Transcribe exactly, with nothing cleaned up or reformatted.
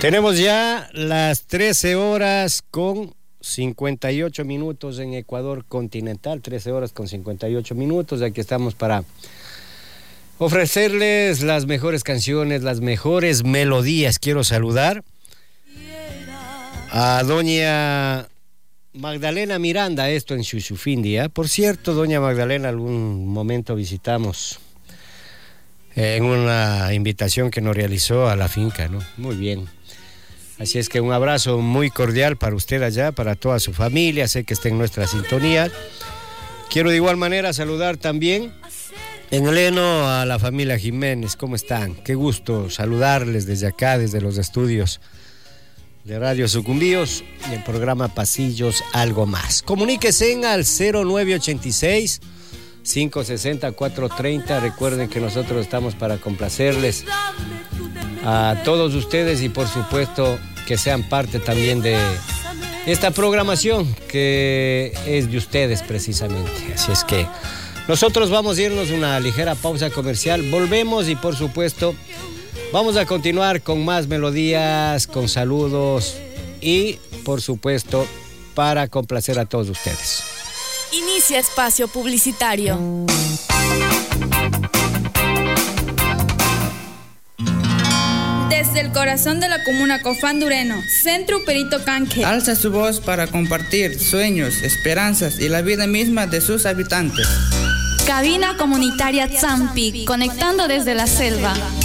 Tenemos ya las trece horas con cincuenta y ocho minutos en Ecuador continental, trece horas con cincuenta y ocho minutos. Aquí estamos para ofrecerles las mejores canciones, las mejores melodías. Quiero saludar a doña Magdalena Miranda, esto en Xuxufindia. Por cierto, doña Magdalena, algún momento visitamos en una invitación que nos realizó a la finca, ¿no? Muy bien. Así es que un abrazo muy cordial para usted allá, para toda su familia, sé que está en nuestra sintonía. Quiero de igual manera saludar también en Leno a la familia Jiménez. ¿Cómo están? Qué gusto saludarles desde acá, desde los estudios de Radio Sucumbíos y el programa Pasillos Algo Más. Comuníquese al cero nueve ochenta y seis, cinco sesenta, cuatro treinta. Recuerden que nosotros estamos para complacerles a todos ustedes y por supuesto que sean parte también de esta programación que es de ustedes precisamente. Así es que nosotros vamos a irnos una ligera pausa comercial, volvemos y por supuesto vamos a continuar con más melodías, con saludos y por supuesto para complacer a todos ustedes. Inicia espacio publicitario. Desde el corazón de la comuna Cofandureno, Centro Perito Canje alza su voz para compartir sueños, esperanzas y la vida misma de sus habitantes. Cabina comunitaria Zampi, conectando desde la selva.